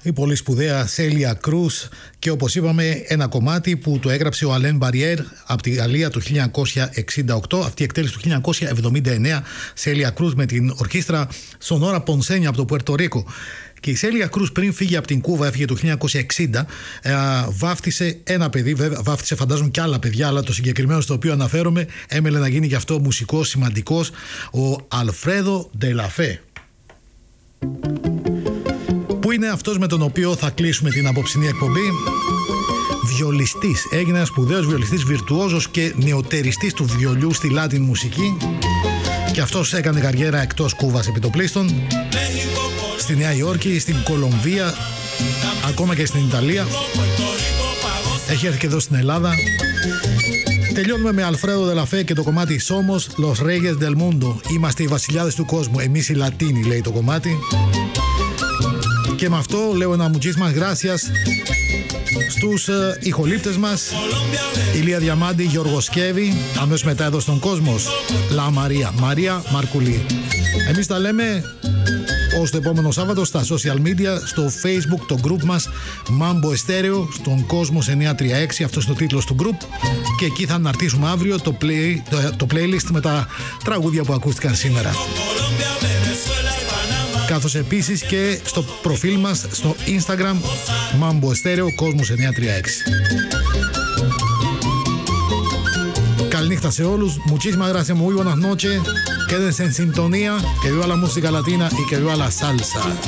η πολύ σπουδαία Σέλια Κρούς και όπως είπαμε ένα κομμάτι που το έγραψε ο Αλέν Μπαριέρ από τη Γαλλία το 1968, αυτή η εκτέλεση του 1979, Σέλια Κρούς με την ορχήστρα Sonora Ponceña από το Πουέρτο Ρίκο. Και η Σέλια Κρούς πριν φύγει από την Κούβα, έφυγε το 1960, βάφτισε ένα παιδί, βέβαια βάφτισε φαντάζομαι και άλλα παιδιά, αλλά το συγκεκριμένο στο οποίο αναφέρομαι έμελε να γίνει γι' αυτό μουσικός σημαντικός, ο Αλφρέδο Ντελαφέ, που είναι αυτός με τον οποίο θα κλείσουμε την απόψινή εκπομπή. Βιολιστής, έγινε ένας σπουδαίος βιολιστής, βιρτουόζος και νεοτεριστής του βιολιού στη Latin μουσική, και αυτός έκανε καριέρα εκτός Κούβας επιτοπλίστων, στη Νέα Υόρκη, στην Κολομβία, ακόμα και στην Ιταλία. Έχει έρθει και εδώ στην Ελλάδα. Τελειώνουμε με Αλφρέδο Ντελαφέ και το κομμάτι Somos los Reyes del Mundo. Είμαστε οι βασιλιάδες του κόσμου, εμείς οι Λατίνοι, λέει το κομμάτι. Και με αυτό λέω ένα muchísimas gracias στους ηχολήπτες μας, Ηλία Διαμάντη, Γιώργο Σκέβη, αμέσως μετά εδώ στον Κόσμος, Μαρία Μαρκουλή. Εμείς τα λέμε ως το επόμενο Σάββατο στα social media, στο Facebook, το group μας Mambo Estéreo, στον Κόσμος 936, αυτός είναι ο τίτλος του group, και εκεί θα αναρτήσουμε αύριο το playlist με τα τραγούδια που ακούστηκαν σήμερα. Καθώς επίσης και στο προφίλ μας στο Instagram Mambo Estéreo, Κόσμος 936. Καληνύχτα σε όλους. Muchísimas gracias, muy buenas noches. Quédense en sintonía. Que viva la música latina y que viva la salsa.